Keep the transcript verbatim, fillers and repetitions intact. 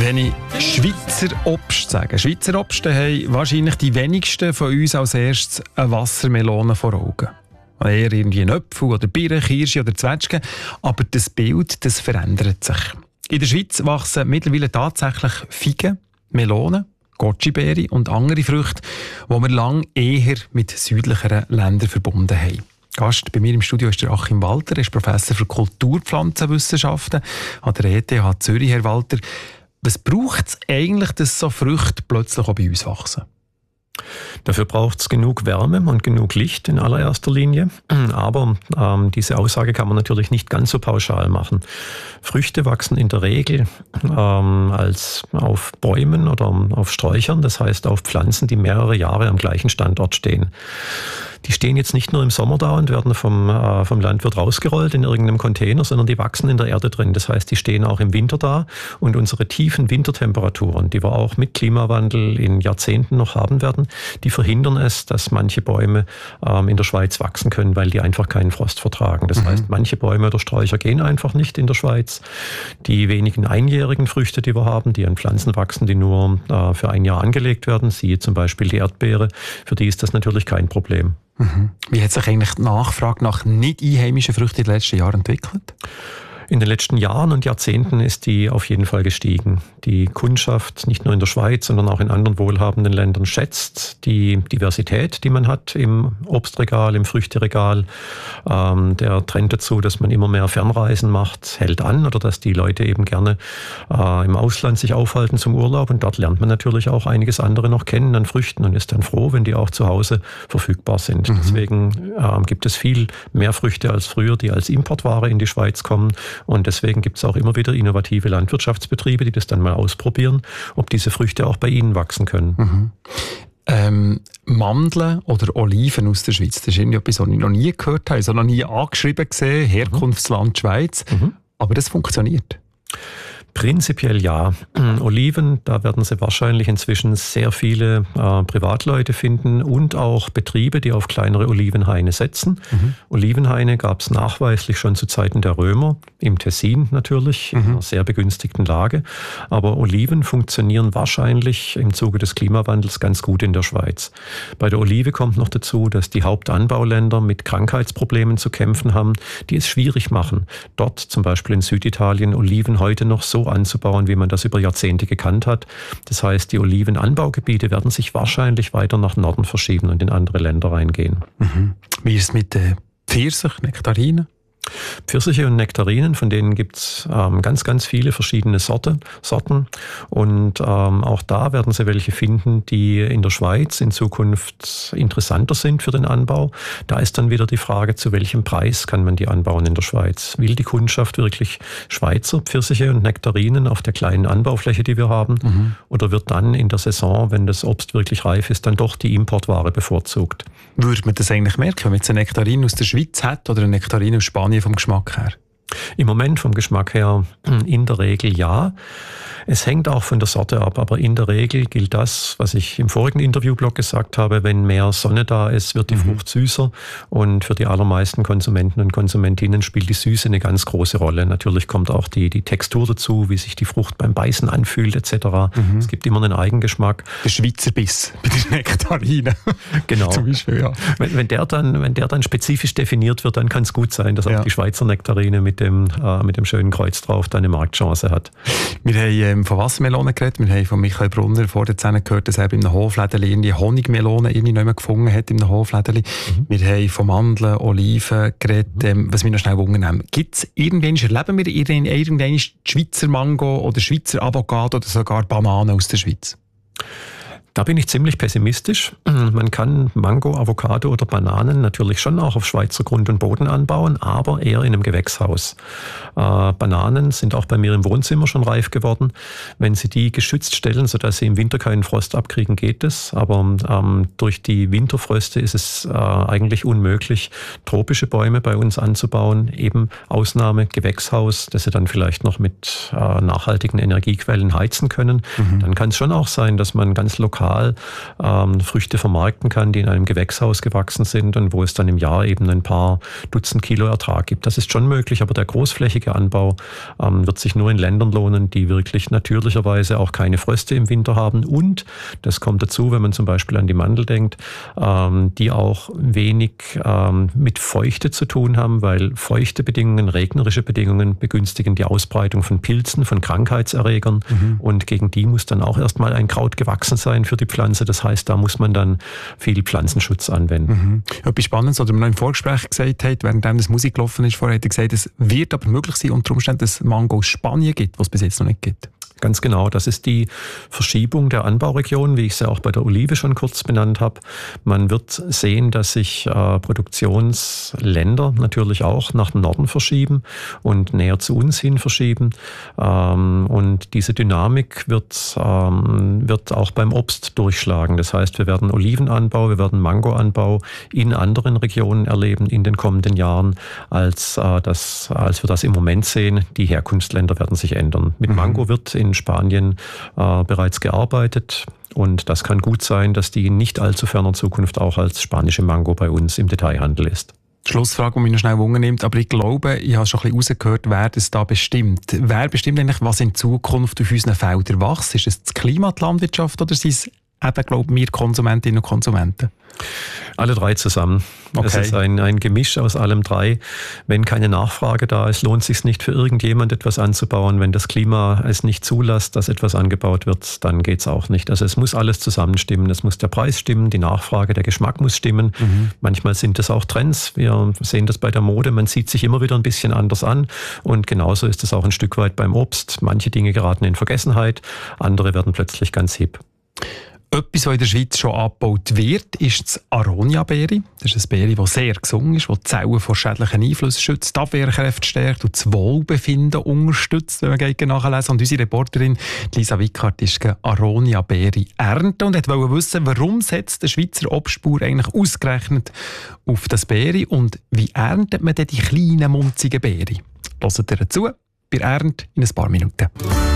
Wenn ich Schweizer Obst sage, Schweizer Obst, dann haben wahrscheinlich die wenigsten von uns als erstes eine Wassermelone vor Augen. Eher irgendwie ein Apfel oder Birne, Kirsche oder Zwetschge. Aber das Bild, das verändert sich. In der Schweiz wachsen mittlerweile tatsächlich Feigen, Melonen, Goji-Beere und andere Früchte, die wir lange eher mit südlicheren Ländern verbunden haben. Gast bei mir im Studio ist der Achim Walter, er ist Professor für Kulturpflanzenwissenschaften an der E T H Zürich. Herr Walter, was braucht es eigentlich, dass so Früchte plötzlich auch bei uns wachsen? Dafür braucht es genug Wärme und genug Licht in allererster Linie. Aber ähm, diese Aussage kann man natürlich nicht ganz so pauschal machen. Früchte wachsen in der Regel ähm, als auf Bäumen oder auf Sträuchern, das heißt auf Pflanzen, die mehrere Jahre am gleichen Standort stehen. Die stehen jetzt nicht nur im Sommer da und werden vom, äh, vom Landwirt rausgerollt in irgendeinem Container, sondern die wachsen in der Erde drin. Das heißt, die stehen auch im Winter da und unsere tiefen Wintertemperaturen, die wir auch mit Klimawandel in Jahrzehnten noch haben werden, die verhindern es, dass manche Bäume ähm, in der Schweiz wachsen können, weil die einfach keinen Frost vertragen. Das mhm. heißt, manche Bäume oder Sträucher gehen einfach nicht in der Schweiz. Die wenigen einjährigen Früchte, die wir haben, die an Pflanzen wachsen, die nur äh, für ein Jahr angelegt werden, siehe zum Beispiel die Erdbeere, für die ist das natürlich kein Problem. Mhm. Wie hat sich eigentlich die Nachfrage nach nicht einheimischen Früchten in den letzten Jahren entwickelt? In den letzten Jahren und Jahrzehnten ist die auf jeden Fall gestiegen. Die Kundschaft, nicht nur in der Schweiz, sondern auch in anderen wohlhabenden Ländern, schätzt die Diversität, die man hat im Obstregal, im Früchteregal. Ähm, der Trend dazu, dass man immer mehr Fernreisen macht, hält an, oder dass die Leute eben gerne äh, im Ausland sich aufhalten zum Urlaub. Und dort lernt man natürlich auch einiges andere noch kennen an Früchten und ist dann froh, wenn die auch zu Hause verfügbar sind. Mhm. Deswegen äh, gibt es viel mehr Früchte als früher, die als Importware in die Schweiz kommen. Und deswegen gibt es auch immer wieder innovative Landwirtschaftsbetriebe, die das dann mal ausprobieren, ob diese Früchte auch bei ihnen wachsen können. Mhm. Ähm, Mandeln oder Oliven aus der Schweiz, das ist irgendwie etwas, was ich noch nie gehört habe, also noch nie angeschrieben gesehen, Herkunftsland Schweiz, mhm. aber das funktioniert. Prinzipiell ja. Oliven, da werden Sie wahrscheinlich inzwischen sehr viele äh, Privatleute finden und auch Betriebe, die auf kleinere Olivenhaine setzen. Mhm. Olivenhaine gab es nachweislich schon zu Zeiten der Römer, im Tessin natürlich, mhm. in einer sehr begünstigten Lage. Aber Oliven funktionieren wahrscheinlich im Zuge des Klimawandels ganz gut in der Schweiz. Bei der Olive kommt noch dazu, dass die Hauptanbauländer mit Krankheitsproblemen zu kämpfen haben, die es schwierig machen, dort zum Beispiel in Süditalien Oliven heute noch so anzubauen, wie man das über Jahrzehnte gekannt hat. Das heißt, die Olivenanbaugebiete werden sich wahrscheinlich weiter nach Norden verschieben und in andere Länder reingehen. Mhm. Wie ist es mit den Pfirsich, Nektarinen? Pfirsiche und Nektarinen, von denen gibt es ähm, ganz, ganz viele verschiedene Sorte, Sorten. Und ähm, auch da werden Sie welche finden, die in der Schweiz in Zukunft interessanter sind für den Anbau. Da ist dann wieder die Frage, zu welchem Preis kann man die anbauen in der Schweiz? Will die Kundschaft wirklich Schweizer Pfirsiche und Nektarinen auf der kleinen Anbaufläche, die wir haben? Mhm. Oder wird dann in der Saison, wenn das Obst wirklich reif ist, dann doch die Importware bevorzugt? Würde man das eigentlich merken, wenn man jetzt eine Nektarine aus der Schweiz hat oder eine Nektarine aus Spanien vom Geschmack her? Im Moment vom Geschmack her in der Regel ja. Es hängt auch von der Sorte ab, aber in der Regel gilt das, was ich im vorigen Interviewblog gesagt habe, wenn mehr Sonne da ist, wird die mhm. Frucht süßer, und für die allermeisten Konsumenten und Konsumentinnen spielt die Süße eine ganz große Rolle. Natürlich kommt auch die, die Textur dazu, wie sich die Frucht beim Beißen anfühlt et cetera. Mhm. Es gibt immer einen Eigengeschmack. Der Schweizer Biss bei den Nektarinen. Genau. Zum Beispiel, ja. Wenn, wenn, der dann, wenn der dann spezifisch definiert wird, dann kann es gut sein, dass auch ja. die Schweizer Nektarine mit dem, äh, mit dem schönen Kreuz drauf da eine Marktchance hat. Wir haben ähm, von Wassermelonen geredet. Wir haben von Michael Brunner vor der Szene gehört, dass er bei einem Hoflädeli irgendwie Honigmelonen irgendwie nicht mehr gefunden hat in einem Hoflädeli. Mhm. Wir haben von Mandeln, Oliven geredet. Mhm. Ähm, was wir noch schnell wundern, gibt es irgendwann, erleben wir irgendwann die Schweizer Mango oder Schweizer Avocado oder sogar Bananen aus der Schweiz? Da bin ich ziemlich pessimistisch. Man kann Mango, Avocado oder Bananen natürlich schon auch auf Schweizer Grund und Boden anbauen, aber eher in einem Gewächshaus. Äh, Bananen sind auch bei mir im Wohnzimmer schon reif geworden. Wenn Sie die geschützt stellen, sodass sie im Winter keinen Frost abkriegen, geht es. Aber ähm, durch die Winterfröste ist es äh, eigentlich unmöglich, tropische Bäume bei uns anzubauen. Eben Ausnahme Gewächshaus, dass Sie dann vielleicht noch mit äh, nachhaltigen Energiequellen heizen können. Mhm. Dann kann es schon auch sein, dass man ganz lokal lokal ähm, Früchte vermarkten kann, die in einem Gewächshaus gewachsen sind und wo es dann im Jahr eben ein paar Dutzend Kilo Ertrag gibt. Das ist schon möglich, aber der großflächige Anbau ähm, wird sich nur in Ländern lohnen, die wirklich natürlicherweise auch keine Fröste im Winter haben und, das kommt dazu, wenn man zum Beispiel an die Mandel denkt, ähm, die auch wenig ähm, mit Feuchte zu tun haben, weil feuchte Bedingungen, regnerische Bedingungen begünstigen die Ausbreitung von Pilzen, von Krankheitserregern mhm. und gegen die muss dann auch erstmal ein Kraut gewachsen sein für die Pflanze. Das heißt, da muss man dann viel Pflanzenschutz anwenden. Mhm. Etwas Spannendes, oder man noch im Vorgespräch gesagt hat, während das Musik gelaufen ist, vorher hat er gesagt, es wird aber möglich sein, unter Umständen, dass es Mango aus Spanien gibt, was es bis jetzt noch nicht gibt. Ganz genau, das ist die Verschiebung der Anbauregion, wie ich sie auch bei der Olive schon kurz benannt habe. Man wird sehen, dass sich äh, Produktionsländer natürlich auch nach Norden verschieben und näher zu uns hin verschieben. Ähm, und diese Dynamik wird, ähm, wird auch beim Obst durchschlagen. Das heißt, wir werden Olivenanbau, wir werden Mangoanbau in anderen Regionen erleben in den kommenden Jahren, als, äh, das, als wir das im Moment sehen. Die Herkunftsländer werden sich ändern. Mit Mango wird in Spanien äh, bereits gearbeitet und das kann gut sein, dass die in nicht allzu ferner Zukunft auch als spanische Mango bei uns im Detailhandel ist. Die Schlussfrage, die mich noch schnell Wunder nimmt, aber ich glaube, ich habe schon ein bisschen rausgehört, wer das da bestimmt. Wer bestimmt eigentlich, was in Zukunft auf unseren Feldern wächst? Ist es das Klima, die Landwirtschaft oder sind es eben, glaube ich, wir Konsumentinnen und Konsumenten? Alle drei zusammen. Okay. Es ist ein, ein Gemisch aus allem drei. Wenn keine Nachfrage da ist, lohnt es sich nicht für irgendjemand etwas anzubauen. Wenn das Klima es nicht zulässt, dass etwas angebaut wird, dann geht es auch nicht. Also es muss alles zusammenstimmen. Es muss der Preis stimmen, die Nachfrage, der Geschmack muss stimmen. Mhm. Manchmal sind es auch Trends. Wir sehen das bei der Mode. Man zieht sich immer wieder ein bisschen anders an. Und genauso ist es auch ein Stück weit beim Obst. Manche Dinge geraten in Vergessenheit, andere werden plötzlich ganz hip. Etwas, was in der Schweiz schon abgebaut wird, ist das Aronia-Beere. Das ist eine Beere, die sehr gesund ist, die die Zellen vor schädlichen Einflüssen schützt, die Abwehrkräfte stärkt und das Wohlbefinden unterstützt, wenn man geht nachlesen. Und unsere Reporterin Lisa Wickhardt ist Aronia-Beere ernten und wollte wissen, warum setzt der Schweizer Obstbauer eigentlich ausgerechnet auf das Beere und wie erntet man denn die kleinen, munzigen Beeren? Hört ihr dazu bei Ernt in ein paar Minuten.